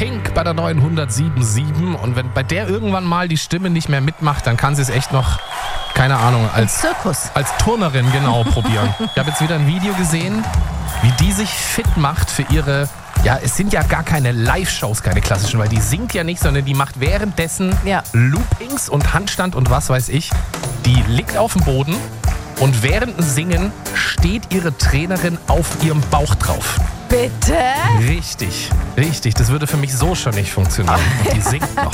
Pink bei der neuen 107.7. Und wenn bei der irgendwann mal die Stimme nicht mehr mitmacht, dann kann sie es echt noch, keine Ahnung, als Turnerin genau probieren. Ich habe jetzt wieder ein Video gesehen, wie die sich fit macht für ihre... Ja, es sind ja gar keine Live-Shows, keine klassischen, weil die singt ja nicht, sondern die macht währenddessen Loopings und Handstand und was weiß ich. Die liegt auf dem Boden und während dem Singen steht ihre Trainerin auf ihrem Bauch drauf. Bitte? Richtig. Das würde für mich so schon nicht funktionieren. Und die singt noch.